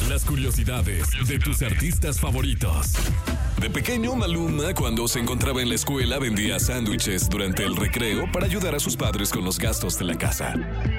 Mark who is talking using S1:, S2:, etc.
S1: Las curiosidades de tus artistas favoritos. De pequeño, Maluma, cuando se encontraba en la escuela, vendía sándwiches durante el recreo para ayudar a sus padres con los gastos de la casa.